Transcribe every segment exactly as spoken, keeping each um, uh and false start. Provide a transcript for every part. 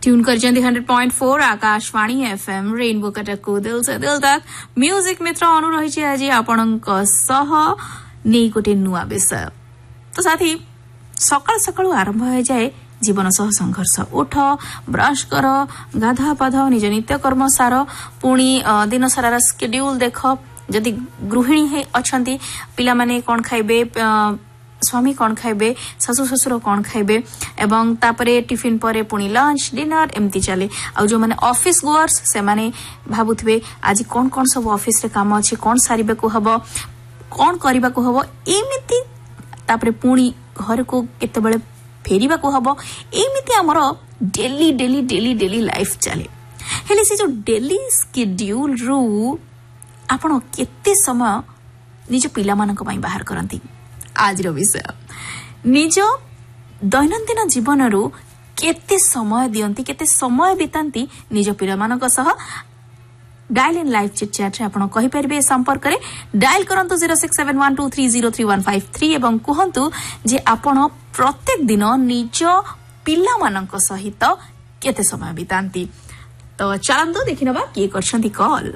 Tune कर hundred point four Akashvani FM rainbow Cuttack को दिल से दिल तक म्यूजिक मित्र अनु रही आज आपण नहीं गोटे नुआ विषय तो साथी सकाल सकाल आरंभ हो जाए जीवन सह संघर्ष उठ ब्रश कर गाधा पाधा निज नित्यकर्म सार पुणी दिन सारा स्केड्यूल देख जदि गृहिणी है अच्छा पिला माने कौन खाइबे स्वामी कौन खाइबे सासु ससुर कौन खाइबे एवं तापरे टिफिन परे पुणी लंच डिनर एमती चले आ जो माने ऑफिस गोअर्स से माने भाबुथबे आज कौन कौन सब ऑफिस रे काम अछि कौन सारिबे को हबो कौन करिबा को हबो एमिति तापरे पुणी घर को केते बेले फेरिबा को हबो एमिति हमर daily daily daily daily life चले हेले से जो डेली शेड्यूल रु आपण केते समय निज पिला मानक पई बाहर करंती आज विषय निज दैनंदिन जीवन रु केते समय दियंती केते समय बितांती निज पिला मानक सह dial in live chit chat रे आपण कहि परबे संपर्क रे डायल करंतु zero six seven one two three zero three one five three एवं कहंतु जे आपण प्रत्येक दिन निज पिला मानक सहित केते समय बितांती तो चलंतु देखिनबा के करछंती कॉल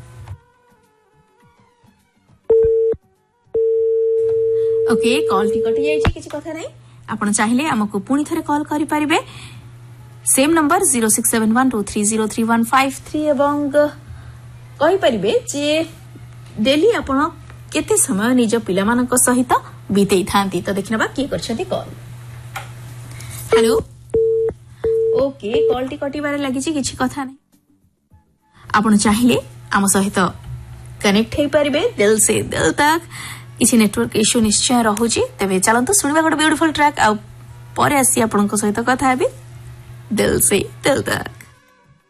ओके कॉल टी कटि जाई किछि कथा नै आपण चाहिले हमकु पुनी थरे कॉल करि परिबे same number zero six seven one two three zero three one five three एवं कहि परिबे जे डेली आपण केते समय निज पिला मानक सहित बीतेई थांती तो देखिनबा की करछथि call hello okay call T कटि बारे लागि छि किछि कथा नै आपण चाहिले हम सहित कनेक्ट हे परिबे दिल से दिल तक किसी नेटवर्क इश्यू निश्चय रहुची तेबे चलंतु सुनिबा गोटे ब्यूटीफुल ट्रैक आ परे आसी आपनक सहित कथा हेबी दिल से दिल तक।